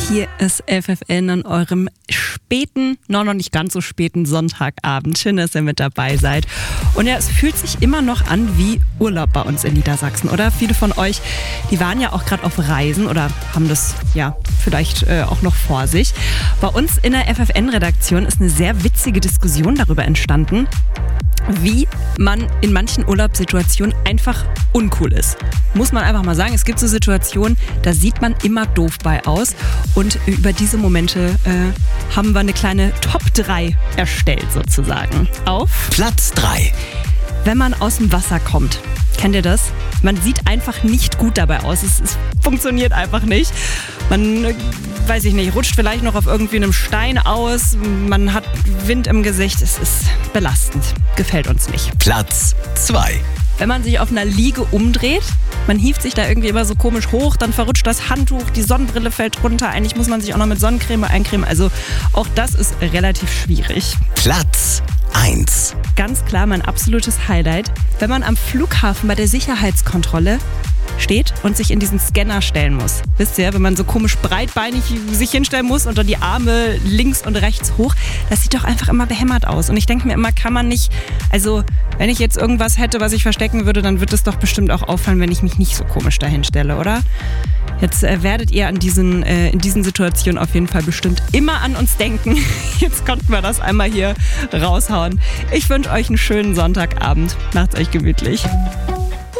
Hier ist FFN an eurem späten, noch nicht ganz so späten Sonntagabend. Schön, dass ihr mit dabei seid. Und ja, es fühlt sich immer noch an wie Urlaub bei uns in Niedersachsen, oder? Viele von euch, die waren ja auch gerade auf Reisen oder haben das ja vielleicht auch noch vor sich. Bei uns in der FFN-Redaktion ist eine sehr witzige Diskussion darüber entstanden, wie man in manchen Urlaubssituationen einfach uncool ist. Muss man einfach mal sagen, es gibt so Situationen, da sieht man immer doof bei aus. Und über diese Momente haben wir eine kleine Top 3 erstellt sozusagen. Auf Platz 3. Wenn man aus dem Wasser kommt. Kennt ihr das? Man sieht einfach nicht gut dabei aus. Es funktioniert einfach nicht. Man, weiß ich nicht, rutscht vielleicht noch auf irgendwie einem Stein aus. Man hat Wind im Gesicht. Es ist belastend. Gefällt uns nicht. Platz 2. Wenn man sich auf einer Liege umdreht, man hieft sich da irgendwie immer so komisch hoch, dann verrutscht das Handtuch, die Sonnenbrille fällt runter. Eigentlich muss man sich auch noch mit Sonnencreme eincremen. Also auch das ist relativ schwierig. Platz 1. Ganz klar mein absolutes Highlight, wenn man am Flughafen bei der Sicherheitskontrolle steht und sich in diesen Scanner stellen muss. Wisst ihr, wenn man so komisch breitbeinig sich hinstellen muss und dann die Arme links und rechts hoch, das sieht doch einfach immer behämmert aus. Und ich denke mir immer, kann man nicht, also wenn ich jetzt irgendwas hätte, was ich verstecken würde, dann wird es doch bestimmt auch auffallen, wenn ich mich nicht so komisch dahin stelle, oder? Jetzt werdet ihr in diesen Situationen auf jeden Fall bestimmt immer an uns denken. Jetzt konnten wir das einmal hier raushauen. Ich wünsche euch einen schönen Sonntagabend. Macht's euch gemütlich.